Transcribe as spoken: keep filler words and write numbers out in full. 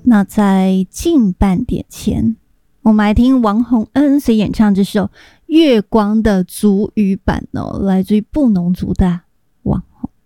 那在近半点前，我们来听王洪恩所演唱这首《月光》的族语版哦，来自于布农族的。